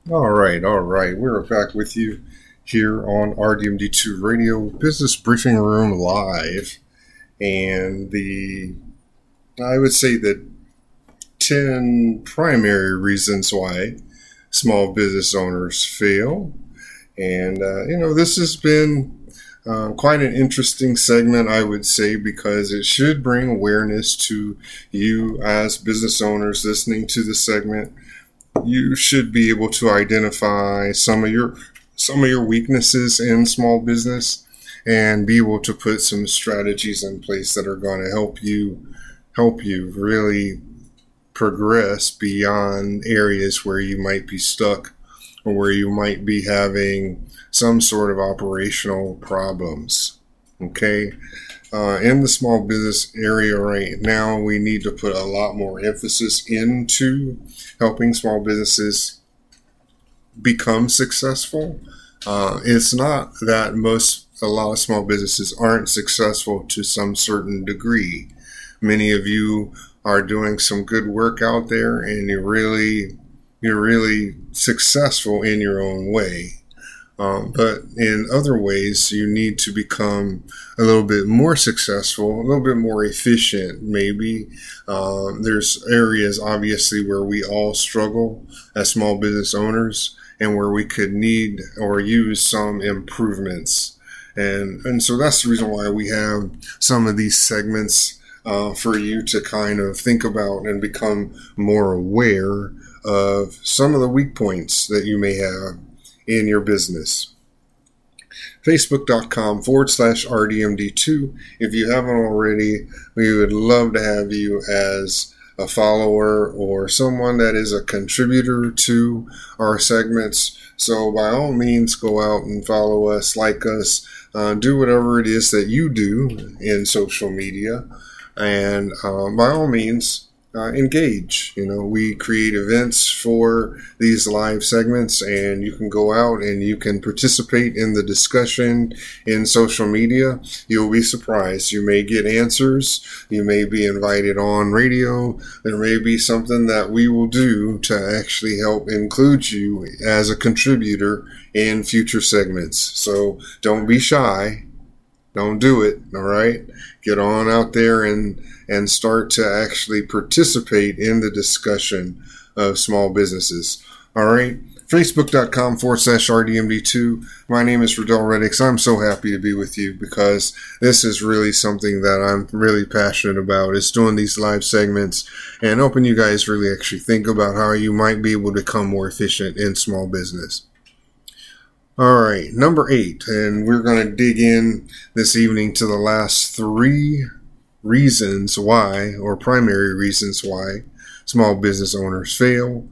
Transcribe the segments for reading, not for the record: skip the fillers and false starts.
All right. We're back with you here on RDMD2 Radio Business Briefing Room Live. And I would say that 10 primary reasons why small business owners fail. And, this has been quite an interesting segment, I would say, because it should bring awareness to you as business owners listening to the segment. You should be able to identify some of your weaknesses in small business and be able to put some strategies in place that are going to help you really progress beyond areas where you might be stuck or where you might be having some sort of operational problems. Okay. In the small business area right now, we need to put a lot more emphasis into helping small businesses become successful. It's not that a lot of small businesses aren't successful to some certain degree. Many of you are doing some good work out there, and you're really successful in your own way. But in other ways, you need to become a little bit more successful, a little bit more efficient, maybe. There's areas, obviously, where we all struggle as small business owners and where we could need or use some improvements. And so that's the reason why we have some of these segments for you to kind of think about and become more aware of some of the weak points that you may have in your business. Facebook.com/RDMD2. If you haven't already, we would love to have you as a follower or someone that is a contributor to our segments. So by all means, go out and follow us, like us, do whatever it is that you do in social media. And by all means, engage. We create events for these live segments, and you can go out and you can participate in the discussion in social media. You'll be surprised. You may get answers. You may be invited on radio. There may be something that we will do to actually help include you as a contributor in future segments. So don't be shy. Don't do it. All right. Get on out there and start to actually participate in the discussion of small businesses. All right. Facebook.com/RDMD2. My name is Riddell Reddix. I'm so happy to be with you because this is really something that I'm really passionate about. It's doing these live segments and helping you guys really actually think about how you might be able to become more efficient in small business. All right, number 8, and we're going to dig in this evening to the last 3 reasons why, or primary reasons why, small business owners fail.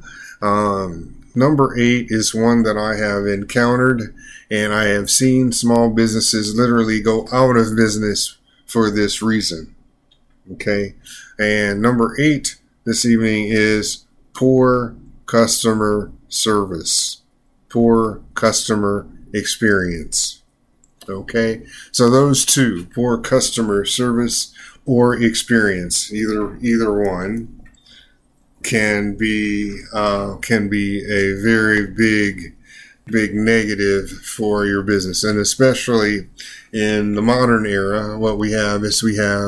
Number 8 is one that I have encountered, and I have seen small businesses literally go out of business for this reason. Okay, and number 8 this evening is poor customer service. Poor customer experience. Okay, so those two, poor customer service or experience, either one can be a very big negative for your business, and especially in the modern era. What we have is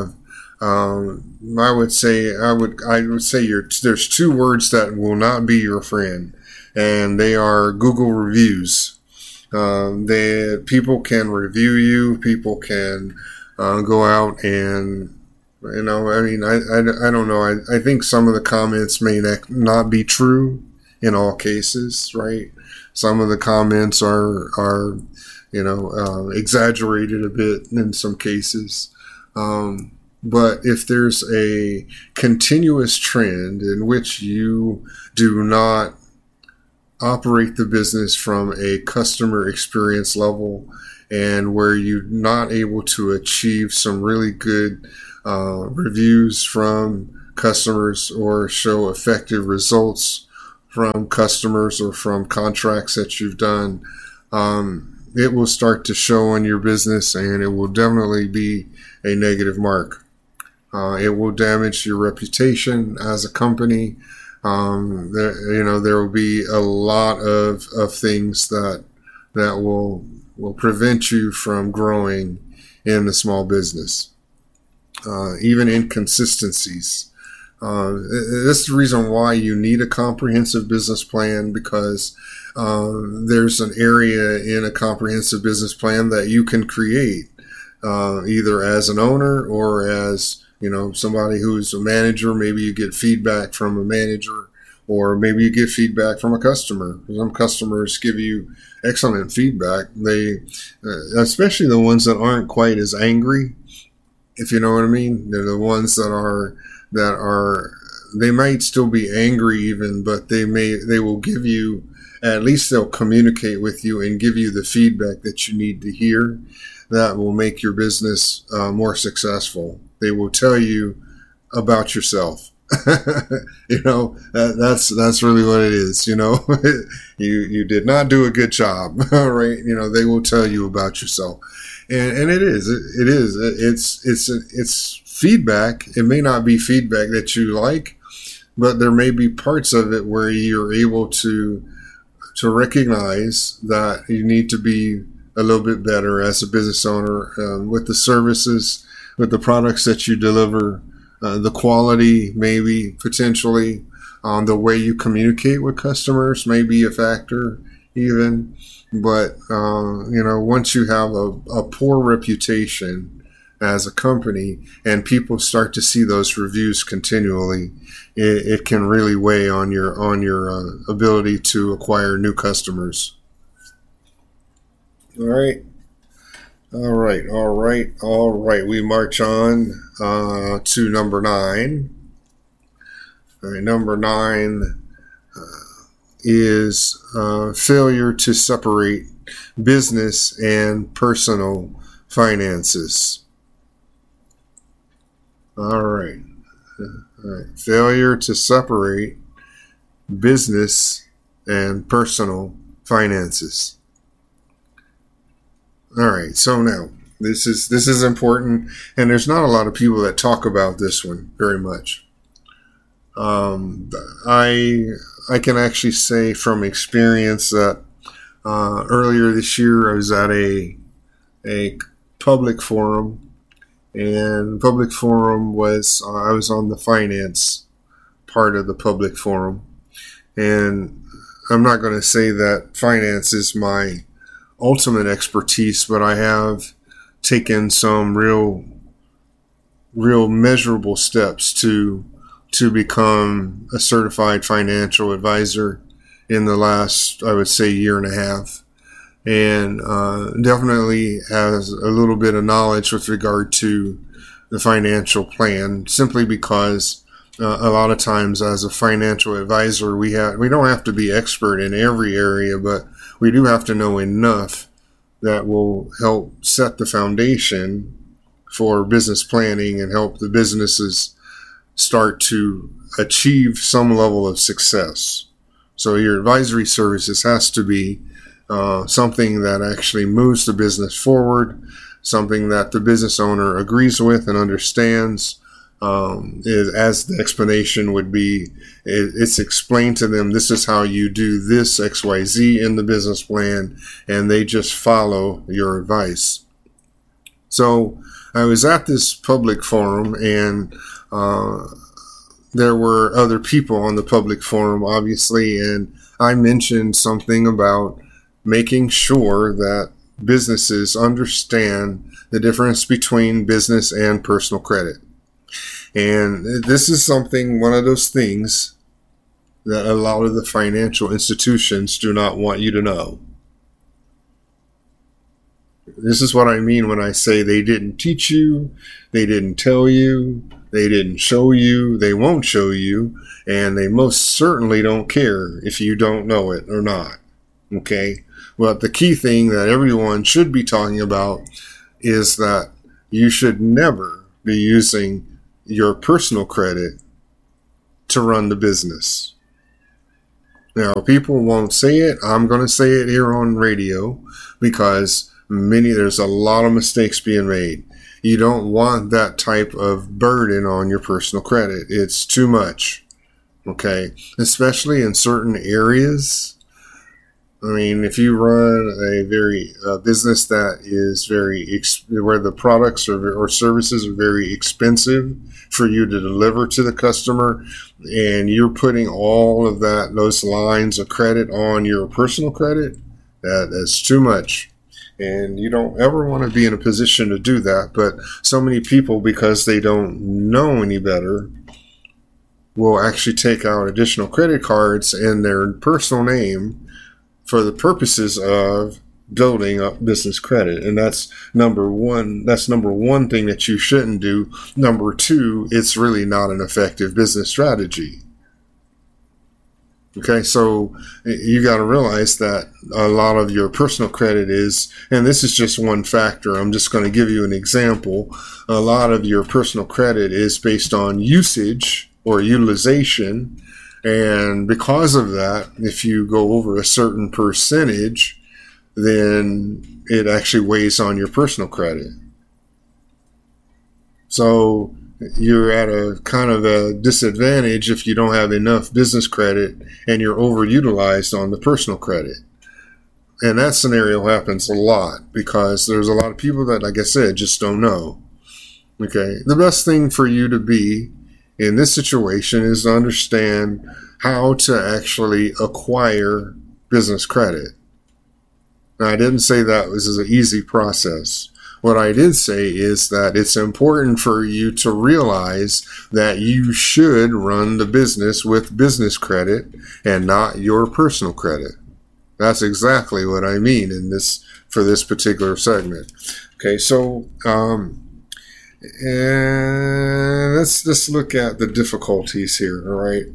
I would say there's 2 words that will not be your friend. And they are Google reviews. People can review you. People can go out and, I don't know. I think some of the comments may not be true in all cases, right? Some of the comments are exaggerated a bit in some cases. But if there's a continuous trend in which you do not operate the business from a customer experience level, and where you're not able to achieve some really good reviews from customers or show effective results from customers or from contracts that you've done, it will start to show in your business, and it will definitely be a negative mark. It will damage your reputation as a company. There will be a lot of things that will prevent you from growing in the small business. Even inconsistencies. This is the reason why you need a comprehensive business plan, because there's an area in a comprehensive business plan that you can create, either as an owner or as somebody who's a manager. Maybe you get feedback from a manager, or maybe you get feedback from a customer. Some customers give you excellent feedback. They, especially the ones that aren't quite as angry, if you know what I mean. They're the ones that are, they might still be angry even, but they will give you, at least they'll communicate with you and give you the feedback that you need to hear that will make your business more successful. They will tell you about yourself. That's really what it is. You did not do a good job, right? They will tell you about yourself, and it's feedback. It may not be feedback that you like, but there may be parts of it where you're able to recognize that you need to be a little bit better as a business owner, with the services, with the products that you deliver, the quality, maybe potentially, the way you communicate with customers may be a factor even. But, once you have a poor reputation as a company and people start to see those reviews continually, it can really weigh on your ability to acquire new customers. All right. We march on to number 9. All right, number 9 is failure to separate business and personal finances. All right. Failure to separate business and personal finances. All right. So now this is important, and there's not a lot of people that talk about this one very much. I can actually say from experience that earlier this year I was at a public forum. And public forum was, I was on the finance part of the public forum. And I'm not going to say that finance is my ultimate expertise, but I have taken some real measurable steps to become a certified financial advisor in the last, I would say, year and a half. And definitely has a little bit of knowledge with regard to the financial plan, simply because a lot of times as a financial advisor, we don't have to be expert in every area, but we do have to know enough that will help set the foundation for business planning and help the businesses start to achieve some level of success. So your advisory services has to be something that actually moves the business forward, something that the business owner agrees with and understands. As the explanation would be, it's explained to them, this is how you do this XYZ in the business plan, and they just follow your advice. So I was at this public forum, and there were other people on the public forum, obviously, and I mentioned something about making sure that businesses understand the difference between business and personal credit. And this is one of those things that a lot of the financial institutions do not want you to know. This is what I mean when I say they didn't teach you, they didn't tell you, they didn't show you, they won't show you, and they most certainly don't care if you don't know it or not. Okay? Well, the key thing that everyone should be talking about is that you should never be using your personal credit to run the business. Now, people won't say it. I'm going to say it here on radio because there's a lot of mistakes being made. You don't want that type of burden on your personal credit. It's too much. Okay, especially in certain areas. I mean, if you run a business that is where the products or services are very expensive for you to deliver to the customer, and you're putting all of those lines of credit on your personal credit, that's too much. And you don't ever want to be in a position to do that. But so many people, because they don't know any better, will actually take out additional credit cards in their personal name for the purposes of building up business credit. And that's number one thing that you shouldn't do. Number two, it's really not an effective business strategy. Okay, so you got to realize that a lot of your personal credit is, and this is just one factor, I'm just going to give you an example. A lot of your personal credit is based on usage or utilization. And because of that, if you go over a certain percentage, then it actually weighs on your personal credit. So you're at a kind of a disadvantage if you don't have enough business credit and you're overutilized on the personal credit. And that scenario happens a lot because there's a lot of people that, like I said, just don't know. Okay, the best thing for you to be in this situation is to understand how to actually acquire business credit. Now, I didn't say that this is an easy process. What I did say is that it's important for you to realize that you should run the business with business credit and not your personal credit. That's exactly what I mean for this particular segment. Okay, so and let's look at the difficulties here. All right,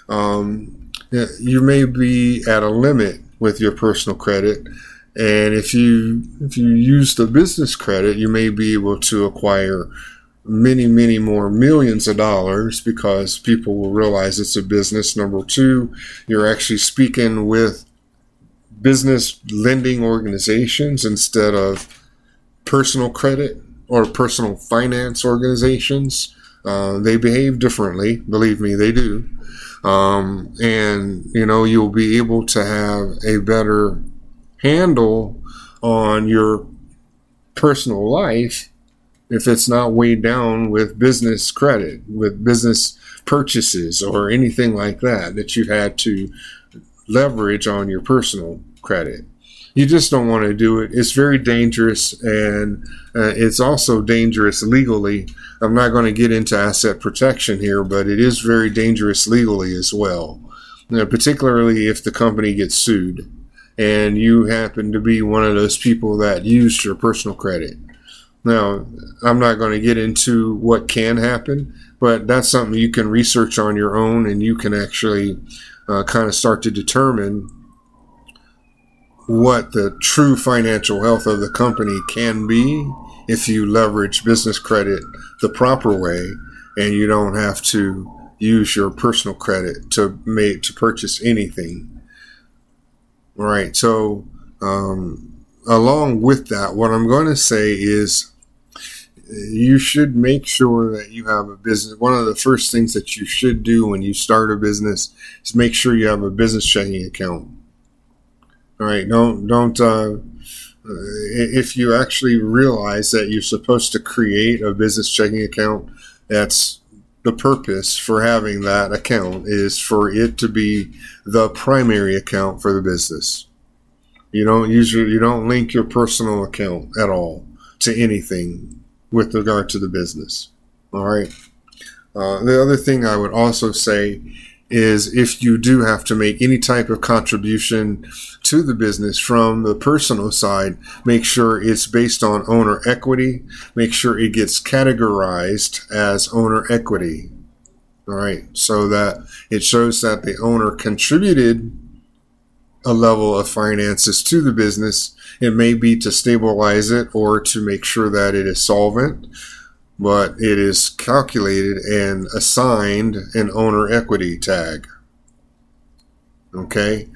you may be at a limit with your personal credit, and if you use the business credit, you may be able to acquire many more millions of dollars because people will realize it's a business. Number two, you're actually speaking with business lending organizations instead of personal credit or personal finance organizations. They behave differently. Believe me, they do. And, you'll be able to have a better handle on your personal life if it's not weighed down with business credit, with business purchases or anything like that you've had to leverage on your personal credit. You just don't want to do it. It's very dangerous, and it's also dangerous legally. I'm not going to get into asset protection here, but it is very dangerous legally as well, particularly if the company gets sued and you happen to be one of those people that used your personal credit. Now, I'm not going to get into what can happen, but that's something you can research on your own, and you can actually kind of start to determine what the true financial health of the company can be if you leverage business credit the proper way and you don't have to use your personal credit to purchase anything. All right, so along with that, what I'm going to say is you should make sure that you have a business. One of the first things that you should do when you start a business is make sure you have a business checking account. All right, don't. If you actually realize that you're supposed to create a business checking account, that's the purpose for having that account, is for it to be the primary account for the business. You don't link your personal account at all to anything with regard to the business. All right. The other thing I would also say is if you do have to make any type of contribution to the business from the personal side, make sure it's based on owner equity. Make sure it gets categorized as owner equity. All right, so that it shows that the owner contributed a level of finances to the business. It may be to stabilize it or to make sure that it is solvent, but it is calculated and assigned an owner equity tag. Okay,